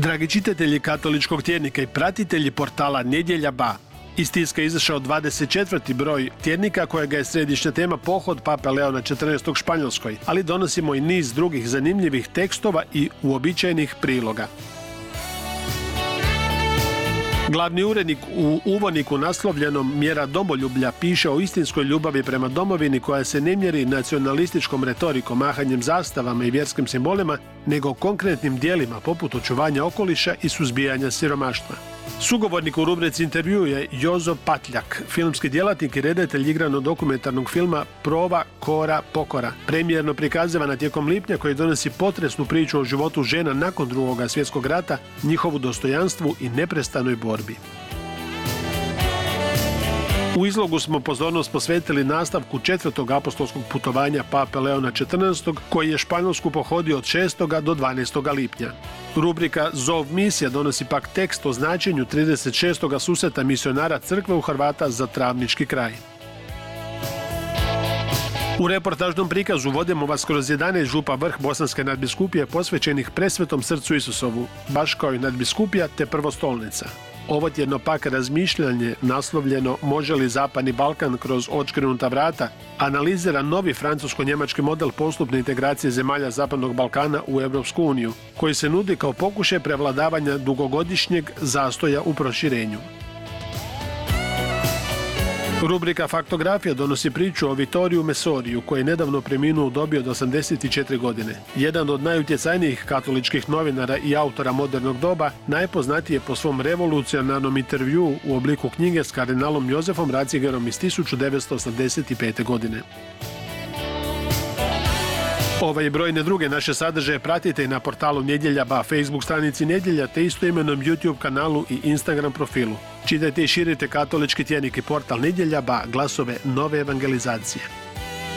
Dragi čitatelji katoličkog tjednika i pratitelji portala Nedjelja Ba, iz tiska je izašao 24. broj tjednika kojega je središnja tema pohod Pape Leona XIV. Španjolskoj, ali donosimo i niz drugih zanimljivih tekstova i uobičajenih priloga. Glavni urednik u uvodniku naslovljenom Mjera domoljublja piše o istinskoj ljubavi prema domovini koja se ne mjeri nacionalističkom retorikom, mahanjem zastavama i vjerskim simbolima, nego konkretnim djelima poput očuvanja okoliša i suzbijanja siromaštva. Sugovornik u rubrici intervju je Jozo Patljak, filmski djelatnik i redatelj igrano-dokumentarnog filma Prova, Kora, Pokora, premijerno prikazivana tijekom lipnja, koji donosi potresnu priču o životu žena nakon II. Svjetskog rata, njihovu dostojanstvu i neprestanoj borbi. U izlogu smo pozornost posvetili nastavku 4. apostolskog putovanja Pape Leona XIV. Koji je Španjolsku pohodio od 6. do 12. lipnja. Rubrika Zov misija donosi pak tekst o značenju 36. susreta misionara crkve u Hrvata za travnički kraj. U reportažnom prikazu vodimo vas kroz 11 župa vrh Bosanske nadbiskupije posvećenih Presvetom srcu Isusovu, baš kao i nadbiskupija te prvostolnica. Ovo tjedno pak razmišljanje naslovljeno Može li Zapadni Balkan kroz odškrinuta vrata analizira novi francusko-njemački model postupne integracije zemalja Zapadnog Balkana u Europsku uniju, koji se nudi kao pokušaj prevladavanja dugogodišnjeg zastoja u proširenju. Rubrika Faktografija donosi priču o Vittoriju Messoriju, koji je nedavno preminuo u dobi od 84 godine. Jedan od najutjecajnijih katoličkih novinara i autora modernog doba, najpoznatiji je po svom revolucionarnom intervjuu u obliku knjige s kardinalom Josefom Ratzingerom iz 1985. godine. Ovaj broj i druge naše sadržaje pratite i na portalu Nedjelja Ba, Facebook stranici Nedjelja te istoimenom YouTube kanalu i Instagram profilu. Čitajte i širite katolički tjednik i portal Nedjelja Ba, glasove nove evangelizacije.